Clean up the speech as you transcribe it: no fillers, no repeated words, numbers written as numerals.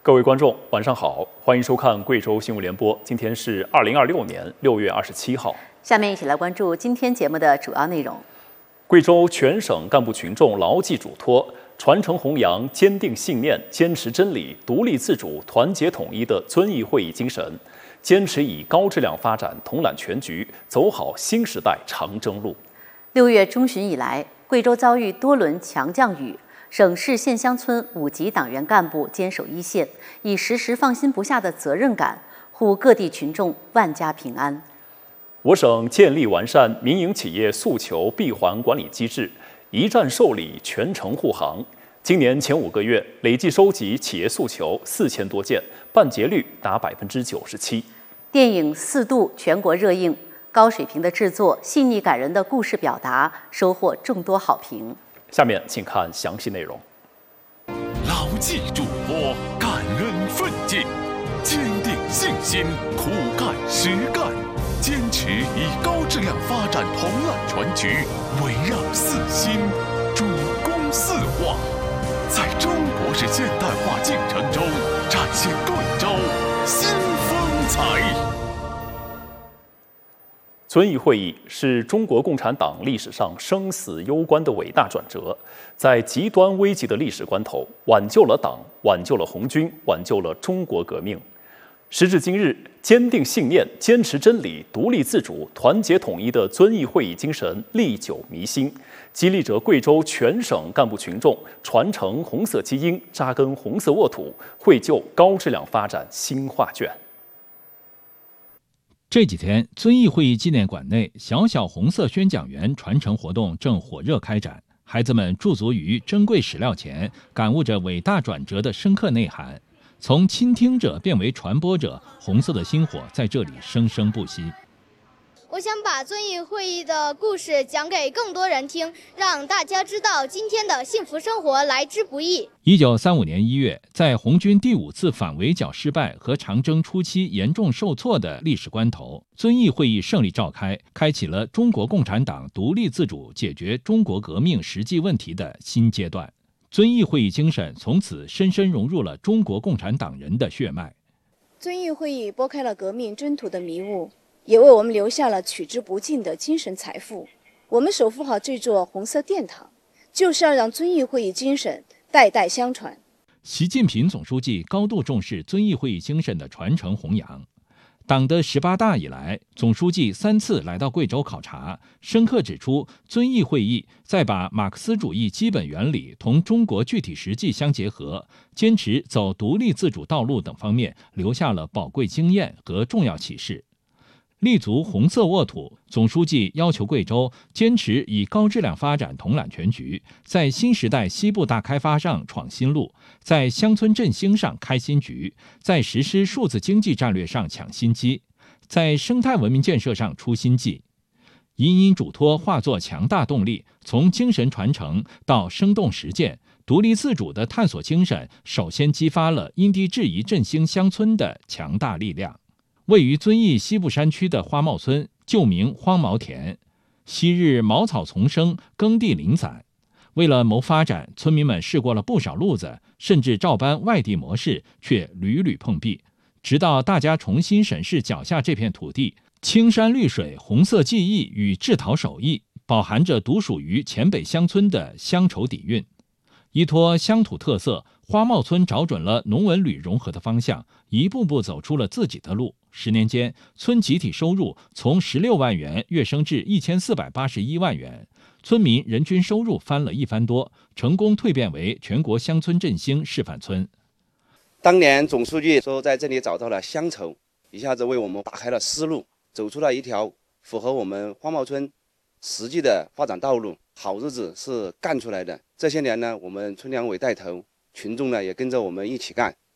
各位观众，晚上好，欢迎收看贵州新闻联播。今天是2026年6月27号。 下面一起来关注今天节目的主要内容。 贵州全省干部群众牢记嘱托，传承弘扬坚定信念、坚持真理、独立自主、团结统一的遵义会议精神，坚持以高质量发展统揽全局，走好新时代长征路。 6月中旬以来，贵州遭遇多轮强降雨。省市县乡村5级党员干部坚守一线，以时时放心不下的责任感，护各地群众万家平安。 我省建立完善民营企业诉求闭环管理机制，一站受理，全程护航。今年前5个月，累计收集企业诉求4000多件，办结率达97%。 电影《4度》全国热映，高水平的制作、细腻感人的故事表达，收获众多好评。 下面请看详细内容。 牢记嘱托，感恩奋进，坚定信心，苦干实干，坚持以高质量发展统揽全局，围绕4新，主攻4化，在中国式现代化进程中展现贵州新风采。 遵义会议是中国共产党历史上生死攸关的伟大转折，在极端危急的历史关头，挽救了党，挽救了红军，挽救了中国革命。时至今日，坚定信念、坚持真理、独立自主、团结统一的遵义会议精神历久弥新，激励着贵州全省干部群众传承红色基因，扎根红色沃土，绘就高质量发展新画卷。 这几天，遵义会议纪念馆内小小红色宣讲员传承活动正火热开展，孩子们驻足于珍贵史料前，感悟着伟大转折的深刻内涵。从倾听者变为传播者，红色的星火在这里生生不息。 我想把遵义会议的故事讲给更多人听，让大家知道今天的幸福生活来之不易。 1935年1月，在红军第5次反围剿失败和长征初期严重受挫的历史关头，遵义会议胜利召开，开启了中国共产党独立自主解决中国革命实际问题的新阶段。遵义会议精神从此深深融入了中国共产党人的血脉。 遵义会议拨开了革命征途的迷雾，也为我们留下了取之不尽的精神财富。我们守护好这座红色殿堂，就是要让遵义会议精神代代相传。 习近平总书记高度重视遵义会议精神的传承弘扬。党的18大以来，总书记3次来到贵州考察，深刻指出遵义会议在把马克思主义基本原理同中国具体实际相结合，坚持走独立自主道路等方面留下了宝贵经验和重要启示。立足红色沃土，总书记要求贵州坚持以高质量发展统揽全局，在新时代西部大开发上闯新路，在乡村振兴上开新局，在实施数字经济战略上抢新机，在生态文明建设上出新绩。隐隐嘱托化作强大动力，从精神传承到生动实践，独立自主的探索精神首先激发了因地制宜振兴乡村的强大力量。位于遵义西部山区的花茂村，旧名荒茅田，昔日茅草丛生，耕地零散。为了谋发展，村民们试过了不少路子，甚至照搬外地模式，却屡屡碰壁。直到大家重新审视脚下这片土地，青山绿水、红色技艺与制陶手艺，饱含着独属于黔北乡村的乡愁底蕴。依托乡土特色，花茂村找准了农文旅融合的方向，一步步走出了自己的路。10年间，村集体收入从16万元跃升至1481万元，村民人均收入翻了1番多，成功蜕变为全国乡村振兴示范村。 当年总书记说在这里找到了乡愁，一下子为我们打开了思路，走出了一条符合我们花茂村实际的发展道路。好日子是干出来的。这些年呢，我们村两委带头，群众呢也跟着我们一起干。